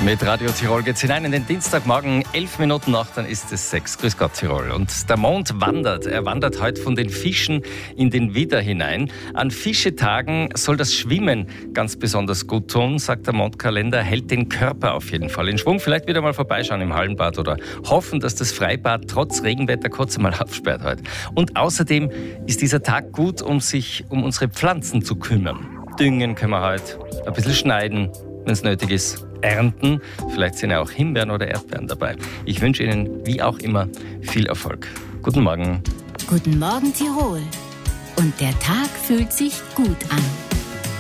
Mit Radio Tirol geht's hinein in den Dienstagmorgen, 11 Minuten nach, dann ist es 6. Grüß Gott, Tirol. Und der Mond wandert. Er wandert heute von den Fischen in den Widder hinein. An Fischetagen soll das Schwimmen ganz besonders gut tun, sagt der Mondkalender, hält den Körper auf jeden Fall in Schwung. Vielleicht wieder mal vorbeischauen im Hallenbad oder hoffen, dass das Freibad trotz Regenwetter kurz einmal aufsperrt heute. Und außerdem ist dieser Tag gut, um sich um unsere Pflanzen zu kümmern. Düngen können wir heute, ein bisschen schneiden, wenn es nötig ist. Ernten. Vielleicht sind ja auch Himbeeren oder Erdbeeren dabei. Ich wünsche Ihnen, wie auch immer, viel Erfolg. Guten Morgen. Guten Morgen, Tirol. Und der Tag fühlt sich gut an.